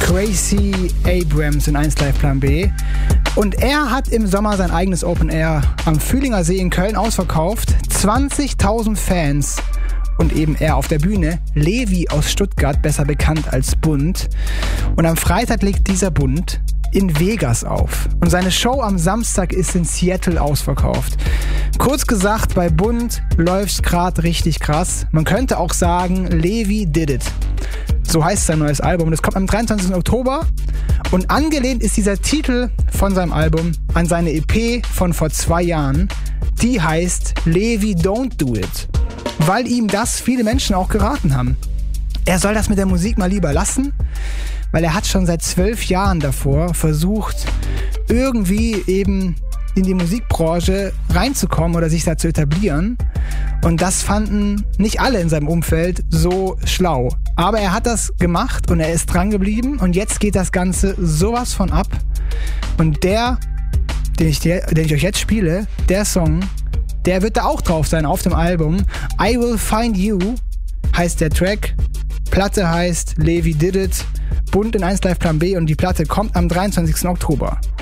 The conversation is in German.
Gracie Abrams in 1 Live Plan B. Und er hat im Sommer sein eigenes Open Air am Fühlinger See in Köln ausverkauft. 20.000 Fans und eben er auf der Bühne. Levi aus Stuttgart, besser bekannt als Bund. Und am Freitag legt dieser Bund in Vegas auf. Und seine Show am Samstag ist in Seattle ausverkauft. Kurz gesagt, bei Bund läuft's gerade richtig krass. Man könnte auch sagen, Levi did it. So heißt sein neues Album. Das kommt am 23. Oktober. Und angelehnt ist dieser Titel von seinem Album an seine EP von vor 2 Jahren. Die heißt Levi Don't Do It. Weil ihm das viele Menschen auch geraten haben. Er soll das mit der Musik mal lieber lassen, weil er hat schon seit 12 Jahren davor versucht, irgendwie eben in die Musikbranche reinzukommen oder sich da zu etablieren. Und das fanden nicht alle in seinem Umfeld so schlau. Aber er hat das gemacht und er ist dran geblieben und jetzt geht das Ganze sowas von ab. Und den ich euch jetzt spiele, der Song, der wird da auch drauf sein auf dem Album. I Will Find You heißt der Track. Platte heißt Levi Did It. Bund in 1 Live Plan B und die Platte kommt am 23. Oktober.